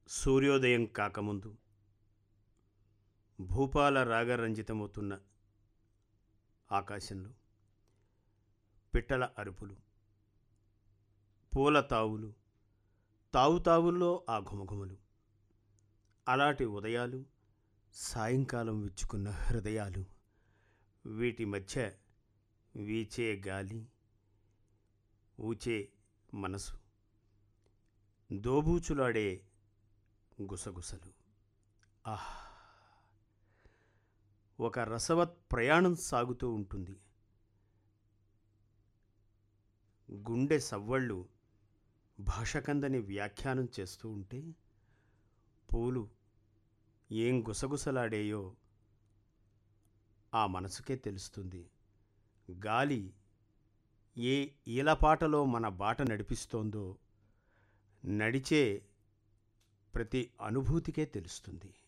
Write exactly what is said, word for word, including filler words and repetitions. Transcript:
సూర్యోదయం కాకముందు భూపాల రాగరంజితమవుతున్న ఆకాశంలో పిట్టల అరుపులు, పూల తావులు, తావుతావుల్లో ఆ ఘుమఘుమలు, అలాంటి ఉదయాలు, సాయంకాలం విచ్చుకున్న హృదయాలు, వీటి మధ్య వీచే గాలి, ఊచే మనసు, దోబూచులాడే గుసగుసలు. ఆహ్! ఒక రసవత్ ప్రయాణం సాగుతూ ఉంటుంది. గుండె సవ్వళ్ళు భాషకందని వ్యాఖ్యానం చేస్తూ ఉంటే, పూలు ఏం గుసగుసలాడేయో ఆ మనసుకే తెలుస్తుంది. గాలి ఏ ఈలపాటలో మన బాట నడిపిస్తోందో నడిచే ప్రతి అనుభూతికే తెలుస్తుంది.